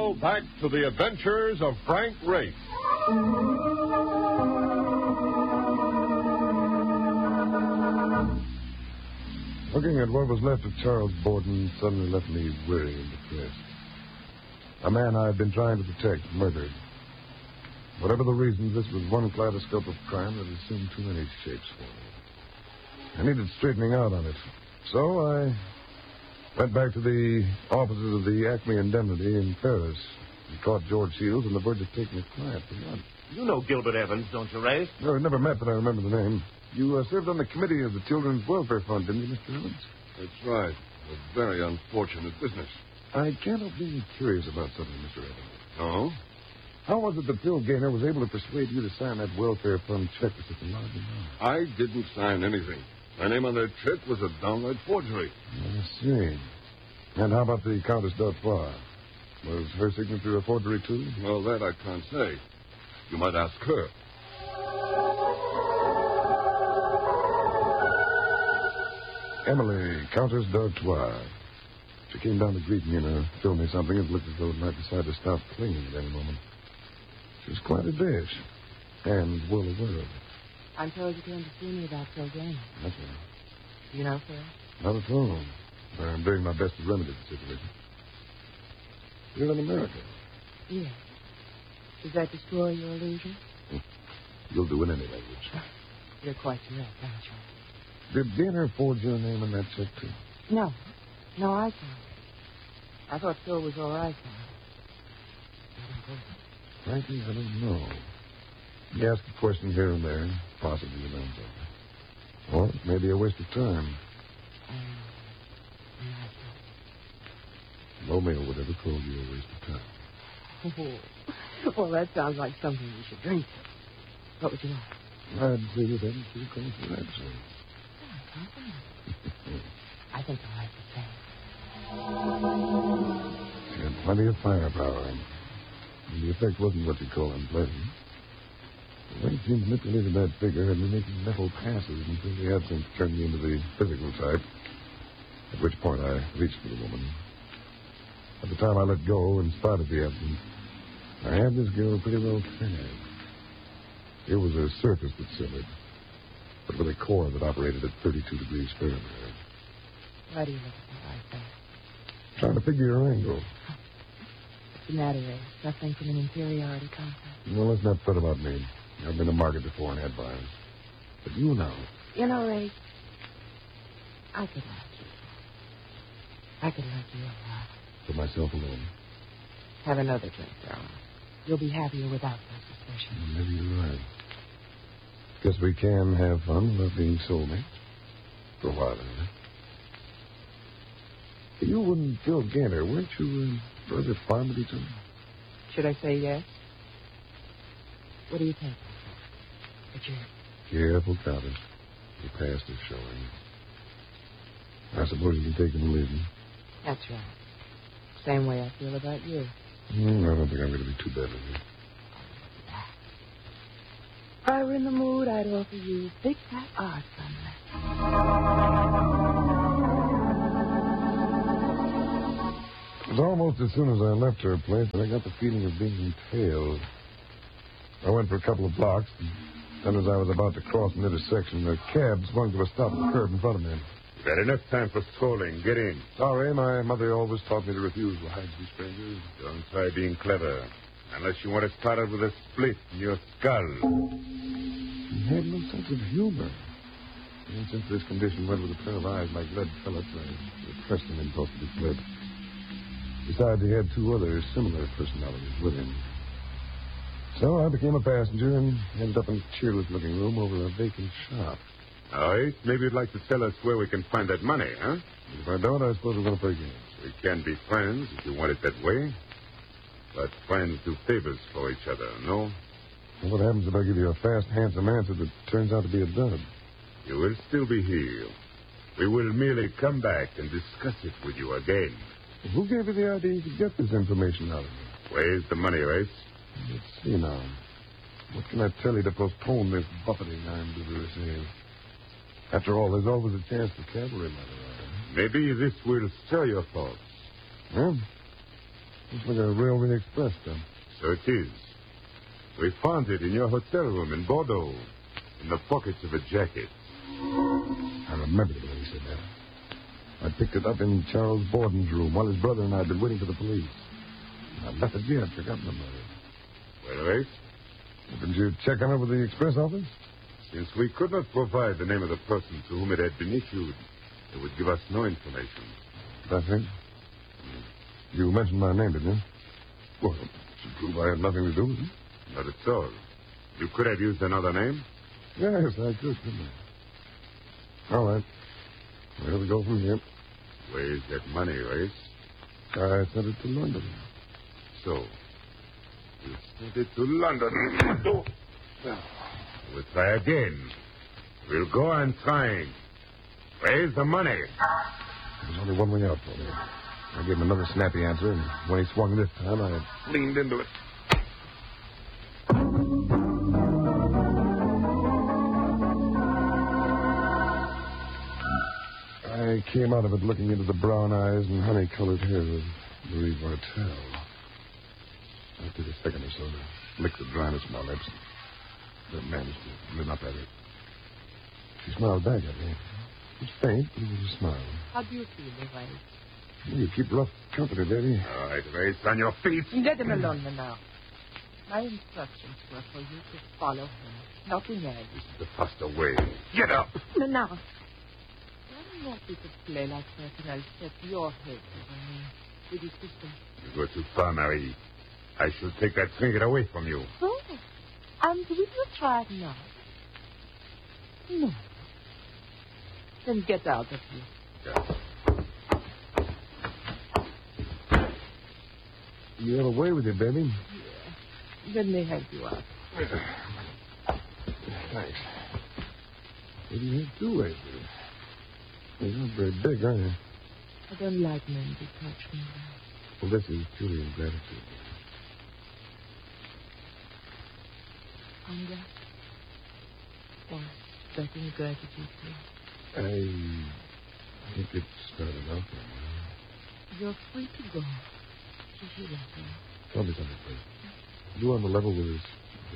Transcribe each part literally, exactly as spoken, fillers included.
now, back to the adventures of Frank Race. Looking at what was left of Charles Borden suddenly left me weary and depressed. A man I had been trying to protect, murdered. Whatever the reasons, this was one kaleidoscope of crime that assumed too many shapes for me. I needed straightening out on it. So I went back to the offices of the Acme Indemnity in Paris and caught George Shields on the verge of taking a client for money. You know Gilbert Evans, don't you, Ray? No, I've never met, but I remember the name. You uh, served on the committee of the Children's Welfare Fund, didn't you, Mister Evans? That's right. A very unfortunate business. I can't help being curious about something, Mister Evans. Oh? How was it that Bill Gaynor was able to persuade you to sign that welfare fund check for such a large amount? I didn't sign anything. My name on that check was a downright forgery. I see. And how about the Countess d'Artois? Was her signature a forgery, too? Well, that I can't say. You might ask her. Emily, Countess d'Artois. She came down to greet me and uh, showed me something that looked as though it might decide to stop clinging at any moment. She was quite a dish, and well aware of it. I'm told you came to see me about Phil Gaynor. That's right. Do you know Phil? Not at all. I'm doing my best to remedy the situation. You're in America. Yes. Does that destroy your illusion? You'll do in any language. You're quite correct, aren't you? Did Gaynor forge your name in that check, too? No. No, I can't. I thought Phil was all right now. Frankly, I don't know. He asked a question here and there, possibly you know something. Or it may be a waste of time. Um, Romeo would ever call you a waste of time. Oh. Well, that sounds like something you should drink. What would you like? I'd say that that should come for that, sir. I think I like the same. She had plenty of firepower. And the effect wasn't what you call unpleasant. The way she manipulated that figure had me making mental passes until the absence turned me into the physical type. At which point I reached for the woman. At the time I let go and started the absence, I had this girl pretty well tagged. It was her surface that simmered, but with a core that operated at thirty-two degrees Fahrenheit. Why do you look at me like that? Trying to figure your angle. What's the matter, Ray? Suffering from an inferiority complex? Well, let's not fret about me. I've been to market before and had buyers. But you know. You know, Ray, I could like you. I could like you a lot. For myself alone. Have another drink, darling. You'll be happier without that suspicion. Well, maybe you're right. Guess we can have fun without being soulmates. For a while, anyway. You and Phil Gaynor, weren't you uh, rather fond of each other? Should I say yes? What do you think? But you're... Careful, Countess. The past is showing. I suppose you can take him and leave him. That's right. Same way I feel about you. Mm, I don't think I'm going to be too bad with you. If I were in the mood, I'd offer you big fat art It was almost as soon as I left her place that I got the feeling of being entailed. I went for a couple of blocks, and then as I was about to cross an intersection, a cab swung to a stop at the curb in front of me. Got enough time for strolling. Get in. Sorry, my mother always taught me to refuse rides to strangers. Don't try being clever. Unless you want to start out with a split in your skull. She had no sense of humor. And since this condition went with a pair of eyes like lead pellets, I repressed an impulse to be fled. Besides, he had two other similar personalities with him. So I became a passenger and ended up in a cheerless-looking room over a vacant shop. All right. Maybe you'd like to tell us where we can find that money, huh? If I don't, I suppose we're going to play games. We can be friends if you want it that way. But friends do favors for each other, no? Well, what happens if I give you a fast, handsome answer that turns out to be a dud? You will still be here. We will merely come back and discuss it with you again. Well, who gave you the idea you could get this information out of me? Where's the money, Race? Let's see now. What can I tell you to postpone this buffeting I'm due to receive? After all, there's always a chance for cavalry matter. Maybe this will stir your thoughts. Well, Looks like a railway express, then. So it is. We found it in your hotel room in Bordeaux, in the pockets of a jacket. I remember when he said that. I picked it up in Charles Borden's room while his brother and I had been waiting for the police. I left it here. I'd forgotten about it. Well, Race, Didn't you check on it with the express office? since we could not provide the name of the person to whom it had been issued, it would give us no information. That's it? You mentioned my name, didn't you? Well, to prove I had nothing to do with it. Not at all. You could have used another name. Yes, I could, couldn't I? All right. Where do we go from here? Where is that money, Race? I sent it to London. So, you sent it to London. We'll try again. We'll go on trying. Where's the money? There's only one way out for me. I gave him another snappy answer, and when he swung this time, I leaned into it. I came out of it looking into the brown eyes and honey-colored hair of Marie Vartel. I took a second or so to lick the dryness from my lips, then managed to live up at it. She smiled back at me. It was faint, but it was a smile. How do you feel, Ray? You keep rough company, baby. All right, Race, on your feet. Let him alone now. My instructions were for you to follow him. Nothing else. This is the faster way. Get up. Now, why not you to play like that, and I'll set your head over me with his sister? You go too far, Marie. I shall take that trinket away from you. Oh, and will you try it now? No. Then get out of here. Yeah. You have a way with it, baby. Yeah. Let me help you out. Thanks. What do you have two ways with it? You're not very big, are you? I don't like men to touch me. Well, this is truly in gratitude. Hunger? Or certain gratitude, too? I think it's started out there. You're free to go. If you like it. Tell me something, please. You on the level with this?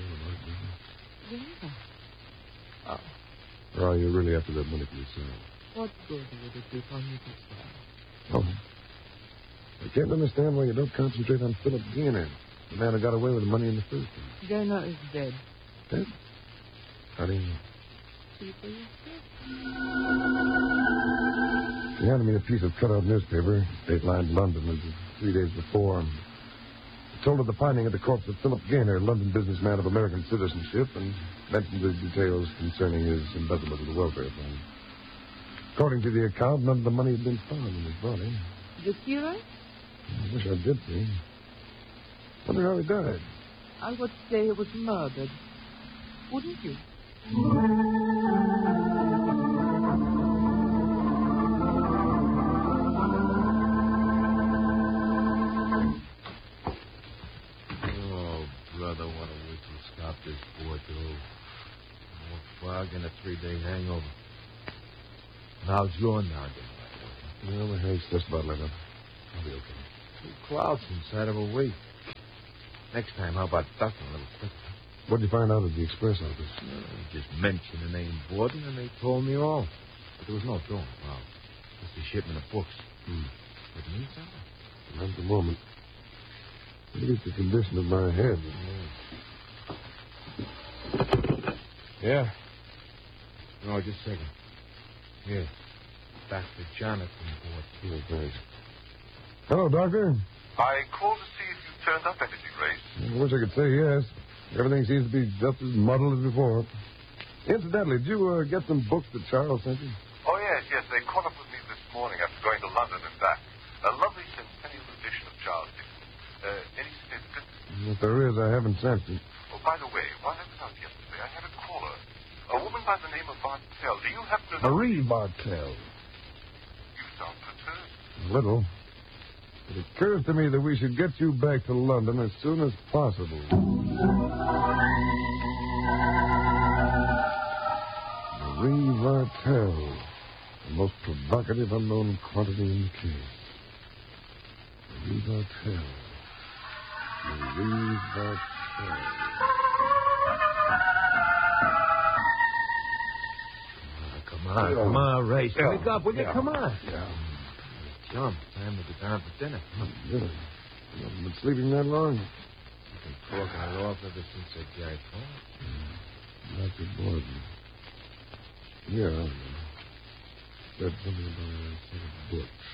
Yeah. Oh. Or are you really after that money for yourself? What good would it be for me to sell? Oh. I can't understand why you don't concentrate on Philip Gaynor, the man who got away with the money in the first place. Gaynor is dead. Dead? How do you know? See for yourself. He handed me a piece of cut-out newspaper, date-lined London, it was three days before. It told of the finding of the corpse of Philip Gaynor, London businessman of American citizenship, and mentioned the details concerning his embezzlement of the welfare fund. According to the account, none of the money had been found in his body. Did you see right? I wish I did see. Wonder how he died. I would say he was murdered. Wouldn't you? Brother, what a way to stop this Bordeaux. More fog and a three-day hangover. How's your noggin? Well, my head's just about let up. I'll be okay. Two clouds inside of a week. Next time, how about ducking a little quicker? What did you find out at the express office? Well, just mentioned the name Borden, and they told me all. But there was no drawing. Well, just a shipment of books. Hmm. What do you mean, something? Not at the moment. Maybe it's the condition of my head. Yeah. No, just a second. Here. Doctor Jonathan Borden. Oh, thanks. Hello, Doctor. I called to see if you turned up anything, Race. I wish I could say yes. Everything seems to be just as muddled as before. Incidentally, did you uh, get some books that Charles sent you? Oh, yes, yes. They caught up with me this morning after going to London and back. A lovely centennial edition of Charles Dickens. Uh, any significance? If there is, I haven't sent it. Oh, by the way, while I was out yesterday, I had a caller. A woman by the name of Bartell. Do you happen to know... Marie Bartell. You sound perturbed. A little. It occurs to me that we should get you back to London as soon as possible. Marie Vartel, the most provocative unknown quantity in the case. Marie Vartel. Leave that chair. Come on, come on, Ray. Yeah. Wake up, will you? Yeah. Come on. Yeah. Chum, time to get down for dinner. Really? You haven't been sleeping that long? You've been talking it off ever since that guy called. Not too bored. Yeah, I know. Said something about a set of books.